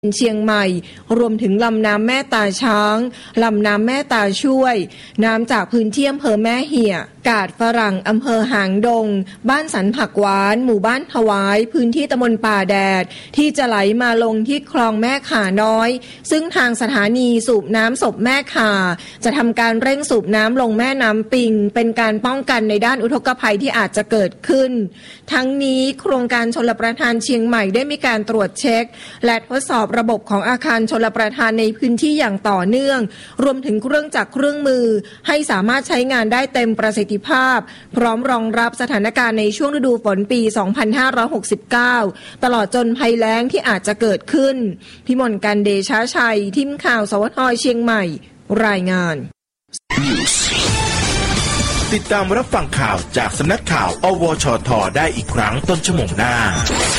เชียงใหม่รวมถึงลำน้ำแม่ตาช้างลำน้ำแม่ตาช่วยน้ำจากพื้นที่อำเภอแม่เหี่ยกาดฝรั่งอำเภอหางดงบ้านสันผักหวานหมู่บ้านถวายพื้นที่ตำบลป่าแดดที่จะไหลมาลงที่คลองแม่ข่าน้อยซึ่งทางสถานีสูบน้ำศพแม่ข่าจะทำการเร่งสูบน้ำลงแม่น้ำปิงเป็นการป้องกันในด้านอุทกภัยที่อาจจะเกิดขึ้นทั้งนี้โครงการชลประทานเชียงใหม่ได้มีการตรวจเช็คและทดสอบระบบของอาคารชลประทานในพื้นที่อย่างต่อเนื่องรวมถึงเครื่องจักรเครื่องมือให้สามารถใช้งานได้เต็มประสิทธิภาพพร้อมรองรับสถานการณ์ในช่วงฤดูฝนปี 2569 ตลอดจนภัยแล้งที่อาจจะเกิดขึ้นพิมลกันเดชะชัยทีมข่าวสวทเชียงใหม่รายงานติดตามรับฟังข่าวจากสำนักข่าวอวชท.ได้อีกครั้งต้นชั่วโมงหน้า